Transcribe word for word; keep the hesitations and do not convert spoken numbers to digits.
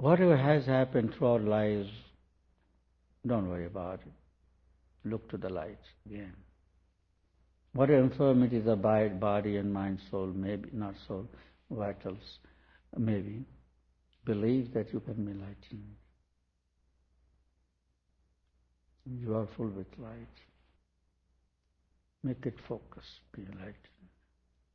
Whatever has happened through our lives, don't worry about it. Look to the light again. Whatever infirmities abide, body and mind, soul, maybe not soul, vitals, maybe, believe that you can be enlightened. You are full with light. Make it focus, be enlightened.